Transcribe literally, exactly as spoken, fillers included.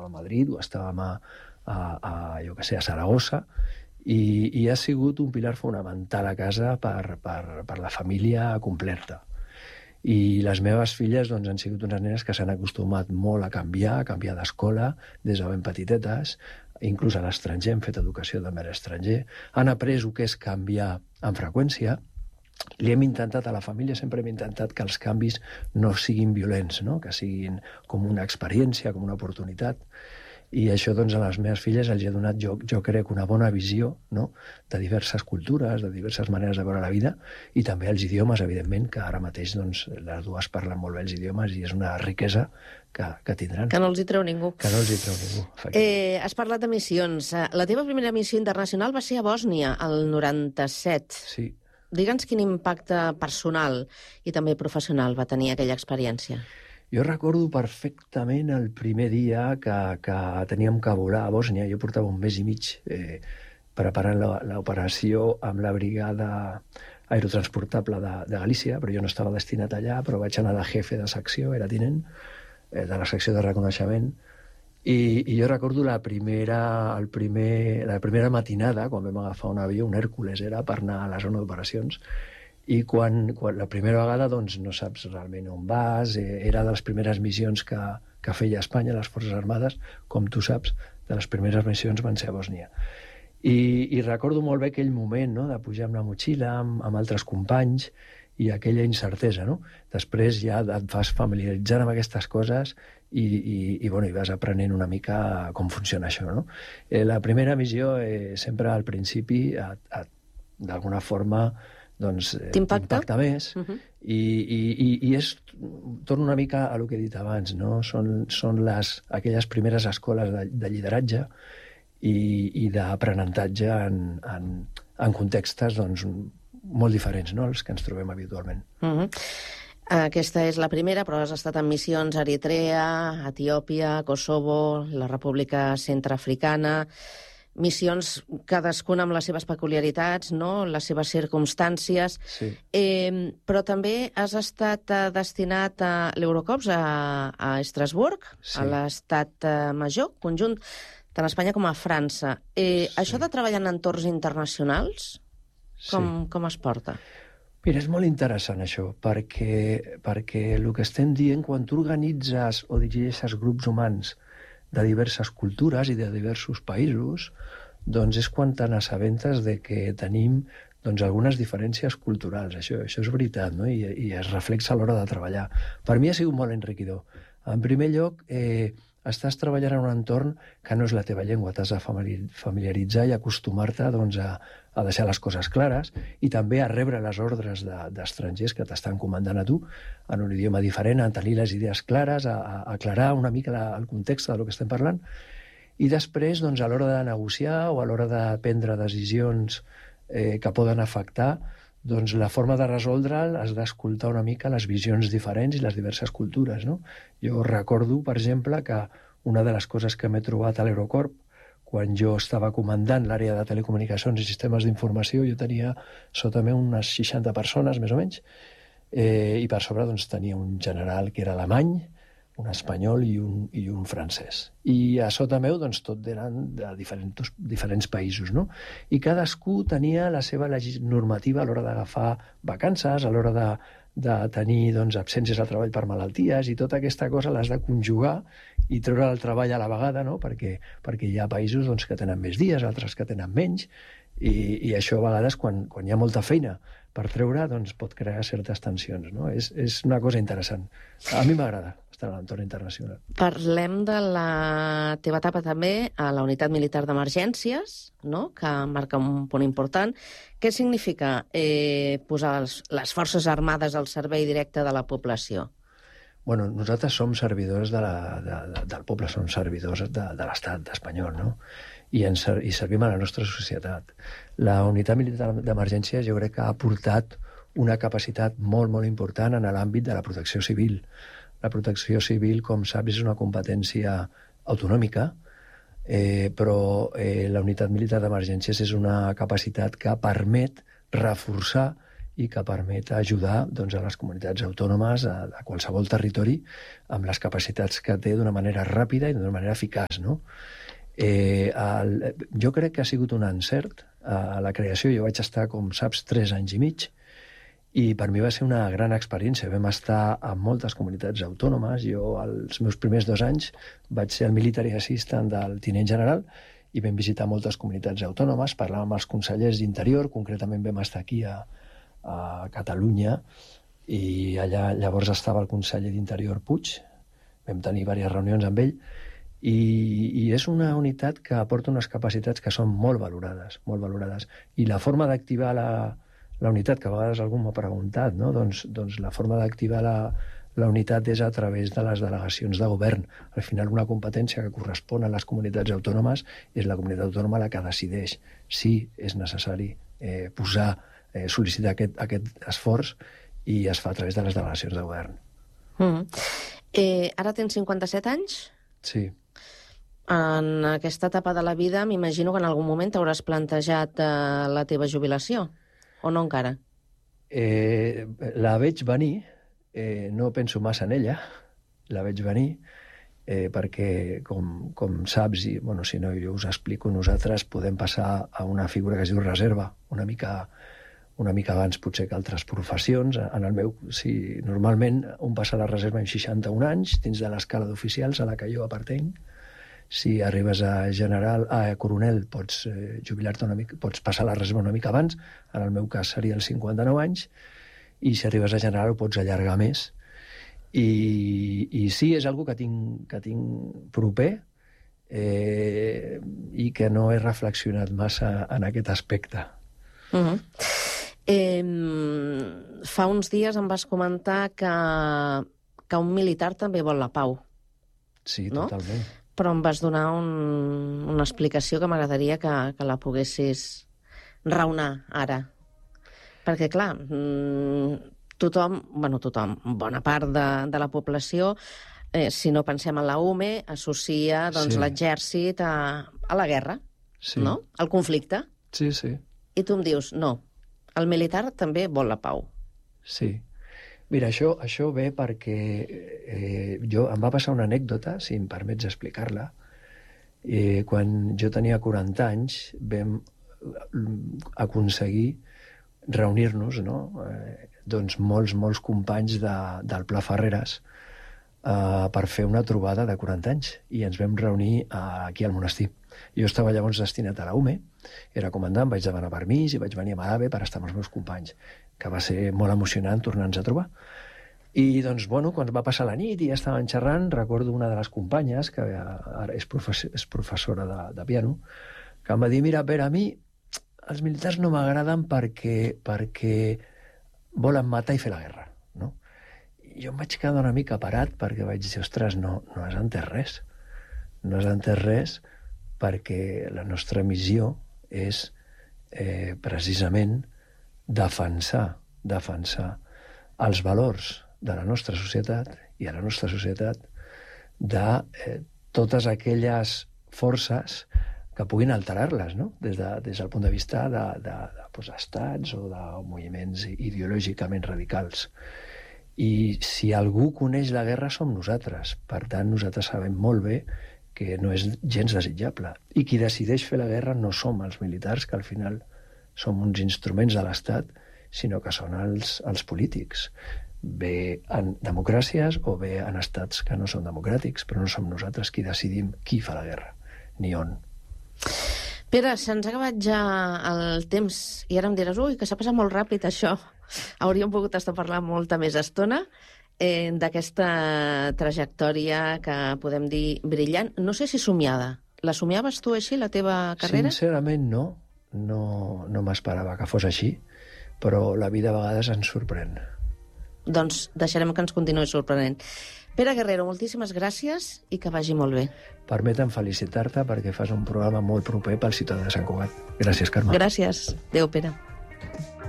a Madrid o estàvem a, a, a, jo què sé, a Saragossa, i, i ha sigut un pilar fonamental a casa per, per, per la família completa. I les meves filles doncs, han sigut unes nenes que s'han acostumat molt a canviar, a canviar d'escola des de ben petitetes, inclús a l'estranger, hem fet educació també a l'estranger, han après el que és canviar amb freqüència. Li hem intentat, a la família sempre hem intentat que els canvis no siguin violents, no? Que siguin com una experiència, com una oportunitat. I això, doncs, a les meves filles els he donat, jo, jo crec, una bona visió, no?, de diverses cultures, de diverses maneres de veure la vida, i també els idiomes, evidentment, que ara mateix doncs, les dues parlen molt bé els idiomes i és una riquesa que, que tindran. Que no els hi treu ningú. Que no els hi treu ningú, eh, Has parlat de missions. La teva primera missió internacional va ser a Bòsnia, el noranta-set. Sí. Digue'ns quin impacte personal i també professional va tenir aquella experiència. Jo recordo perfectament el primer dia que, que teníem que volar a Bòsnia. Jo portava un mes i mig eh, preparant l'operació amb la brigada aerotransportable de, de Galícia, però jo no estava destinat allà, però vaig anar de jefe de secció, era tinent, eh, de la secció de reconeixement, i, i jo recordo la primera, el primer, la primera matinada, quan vam agafar un avió, un Hèrcules era, per anar a la zona d'operacions, i quan, quan la primera vegada doncs, no saps realment on vas, eh, era de les primeres missions que, que feia Espanya, les Forces Armades, com tu saps, de les primeres missions van ser a Bòsnia. I, i recordo molt bé aquell moment, no?, de pujar amb la motxilla, amb, amb altres companys, i aquella incertesa, no? Després ja et vas familiaritzant amb aquestes coses i, i, i, bueno, i vas aprenent una mica com funciona això, no? Eh, la primera missió, eh, sempre al principi, d'alguna forma, doncs t'impacta més, uh-huh. i, i, i, i és, torno una mica a el que he dit abans, no? Són, són les, aquelles primeres escoles de, de lideratge i, i d'aprenentatge en, en, en contextes doncs, molt diferents, no?, els que ens trobem habitualment. Uh-huh. Aquesta és la primera, però has estat en missions a Eritrea, Etiòpia, Kosovo, la República Centreafricana, missions cadascuna amb les seves peculiaritats, no?, les seves circumstàncies. Sí. Eh, però també has estat eh, destinat a l'Eurocops a, a Estrasburg, sí. a l'estat eh, major, conjunt, tant a Espanya com a França. Eh, sí. Això de treballar en entorns internacionals, com, sí. com es porta? Mira, és molt interessant això, perquè, perquè el que estem dient, quan tu organitzes o dirigeixes grups humans de diverses cultures i de diversos països, doncs és quan te n'assabentes de que tenim doncs, algunes diferències culturals. Això, això és veritat, no? I, i es reflexa a l'hora de treballar. Per mi ha sigut molt enriquidor. En primer lloc, eh, estàs treballant en un entorn que no és la teva llengua, t'has de familiaritzar i acostumar-te doncs, a, a deixar les coses clares i també a rebre les ordres d'estrangers que t'estan comandant a tu en un idioma diferent, a tenir les idees clares, a, a aclarar una mica la, el context del que estem parlant. I després, doncs, a l'hora de negociar o a l'hora de prendre decisions eh, que poden afectar, doncs la forma de resoldre'l has d'escoltar una mica les visions diferents i les diverses cultures, no? Jo recordo, per exemple, que una de les coses que m'he trobat a l'Eurocorp, quan jo estava comandant l'àrea de telecomunicacions i sistemes d'informació, jo tenia sota meu unes seixanta persones, més o menys, eh, i per sobre doncs, tenia un general que era alemany, un espanyol i un, i un francès. I a sota meu, doncs, tot eren de diferents, diferents països, no? I cadascú tenia la seva normativa a l'hora d'agafar vacances, a l'hora de, de tenir doncs, absències al treball per malalties, i tota aquesta cosa l'has de conjugar i treure el treball a la vegada, no? Perquè, perquè hi ha països doncs, que tenen més dies, altres que tenen menys, i, i això a vegades, quan, quan hi ha molta feina per treure, doncs pot crear certes tensions, no? És, és una cosa interessant. A mi m'agrada estar a l'entorn internacional. Parlem de la teva etapa també a la Unitat Militar d'Emergències, no?, que marca un punt important. Què significa eh, posar les, les Forces Armades al servei directe de la població? Bueno, nosaltres som servidors de la, de, de, del poble, som servidors de, de l'estat espanyol, no? I, ens, i servim a la nostra societat. La Unitat Militar d'Emergències jo crec que ha aportat una capacitat molt, molt important en l'àmbit de la protecció civil. La protecció civil, com saps, és una competència autonòmica, eh, però eh, la Unitat Militar d'Emergències és una capacitat que permet reforçar i que permet ajudar doncs, a les comunitats autònomes de, de qualsevol territori amb les capacitats que té d'una manera ràpida i d'una manera eficaç, no? Eh, el, jo crec que ha sigut un encert a la creació. Jo vaig estar, com saps, tres anys i mig, i per mi va ser una gran experiència. Vam estar en moltes comunitats autònomes. Jo, els meus primers dos anys, vaig ser el military assistant del tinent general i vam visitar moltes comunitats autònomes, parlàvem amb els consellers d'Interior, concretament vam estar aquí a, a Catalunya, i allà llavors estava el conseller d'Interior Puig, vam tenir diverses reunions amb ell, i, i és una unitat que aporta unes capacitats que són molt valorades, molt valorades. I la forma d'activar la, la unitat, que a vegades algú m'ha preguntat, no? doncs, doncs la forma d'activar la, la unitat és a través de les delegacions de govern. Al final, una competència que correspon a les comunitats autònomes és la comunitat autònoma la que decideix si és necessari eh, posar, eh, sol·licitar aquest, aquest esforç, i es fa a través de les delegacions de govern. Mm. Eh, ara tens cinquanta-set anys? Sí. En aquesta etapa de la vida m'imagino que en algun moment t'hauràs plantejat eh, la teva jubilació, o no encara? Eh, la veig venir. Eh, no penso massa en ella, la veig venir, eh, perquè, com, com saps, i bueno, si no jo us explico, nosaltres podem passar a una figura que es diu reserva, una mica, una mica abans potser que altres professions. En el meu, si normalment un passa a la reserva amb seixanta-un anys, dins de l'escala d'oficials a la que jo apartenc. Si arribes a general, a coronel, pots eh, jubilar-te una mica, pots passar a la reserva una mica abans, en el meu cas seria els cinquanta-nou anys, i si arribes a general ho pots allargar més. I, i sí, és algo que tinc, que tinc proper, eh, i que no he reflexionat massa en aquest aspecte. Uh-huh. eh, fa uns dies em vas comentar que, que un militar també vol la pau. Sí, no? Totalment. Però em vas donar un, una explicació que m'agradaria que, que la poguessis raonar ara. Perquè, clar, tothom, bueno, tothom, bona part de, de la població, eh, si no pensem en la U M E, associa doncs, sí. l'exèrcit a, a la guerra, sí. no? Al conflicte. Sí, sí. I tu em dius, no, el militar també vol la pau. Sí. Mira, això, això ve perquè eh, jo, em va passar una anècdota, si em permets explicar-la. Eh, quan jo tenia quaranta anys, vam aconseguir reunir-nos, no? Eh, doncs molts, molts companys de, del Pla Ferreres eh, per fer una trobada de quaranta anys, i ens vam reunir eh, aquí al monestir. Jo estava llavors destinat a la U M E, era comandant, vaig demanar permís i vaig venir a Malave per estar amb els meus companys, que va ser molt emocionant tornar-nos a trobar. I doncs, bueno, quan va passar la nit i ja estaven xerrant, recordo una de les companyes, que ara és, profes és professora de, de piano, que em va dir, mira, Pere, a mi els militars no m'agraden perquè, perquè volen matar i fer la guerra, no? I jo em vaig quedar una mica parat perquè vaig dir, ostres, no, no has entès res. No has entès res perquè la nostra missió és eh, precisament defensar, defensar els valors de la nostra societat i a la nostra societat de eh, totes aquelles forces que puguin alterar-les, no? Des, de, des del punt de vista de, de, de pues, estats o de moviments ideològicament radicals. I si algú coneix la guerra som nosaltres. Per tant, nosaltres sabem molt bé que no és gens desitjable. I qui decideix fer la guerra no som els militars, que al final som uns instruments de l'Estat, sinó que són els, els polítics. Bé en democràcies o bé en estats que no són democràtics, però no som nosaltres qui decidim qui fa la guerra, ni on. Pere, se'ns ha acabat ja el temps i ara em diràs, ui, que s'ha passat molt ràpid això. Hauríem pogut estar parlant molta més estona eh, d'aquesta trajectòria que podem dir brillant. No sé si somiada. La somiaves tu així, la teva carrera? Sincerament no. No, no m'esperava que fos així, però la vida a vegades ens sorprèn. Doncs deixarem que ens continuï sorprenent. Pere Guerrero, moltíssimes gràcies i que vagi molt bé. Permetem felicitar-te perquè fas un programa molt proper pel ciutadà de Sant Cugat. Gràcies, Carme. Gràcies. Adéu, Pere.